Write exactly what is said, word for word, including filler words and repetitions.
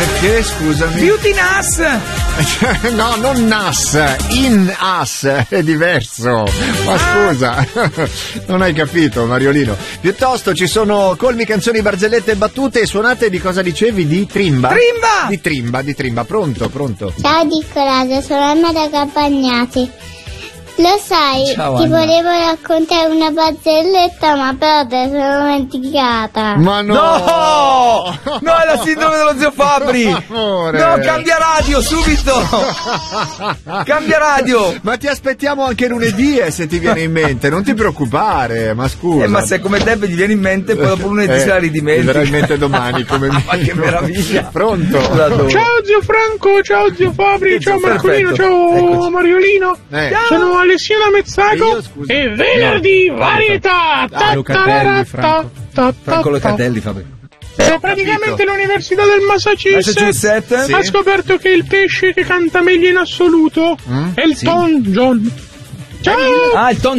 Perché, scusami? Beauty Nas! No, non Nas, in As, è diverso. Ma scusa, non hai capito, Mariolino. Piuttosto ci sono colmi, canzoni, barzellette e battute suonate di cosa dicevi? Di Trimba? Trimba! Di Trimba, di Trimba, pronto, pronto. Ciao di coraggio, sono Anna da Campagnati. Lo sai, Ciao, ti Anna. volevo raccontare una barzelletta, ma però te sono dimenticata. Ma no! No! No, è la sindrome dello zio Fabri! Amore. No, cambia radio, subito! Cambia radio! Ma ti aspettiamo anche lunedì, eh, se ti viene in mente, non ti preoccupare, ma scusa. Eh, ma se come te gli viene in mente, poi dopo lunedì Eh, se la ridimentichi. verrà in mente domani, come Ma che minimo. meraviglia! Pronto? Ciao zio Franco, ciao zio Fabri, ciao Marcolino, Perfetto. ciao Eccoci. Mariolino. Eh. Sono Alessio E Mezzago io, scusa. e venerdì No. varietà. Ah, Locatelli, Franco. Ta- ta- Franco ta- Locatelli, Fabio. ta- Praticamente l'Università del Massachusetts Massachusetts? Sì. ha scoperto che il pesce che canta meglio in assoluto Mm? è il Sì. Tom John. Ciao! Ah, il Tom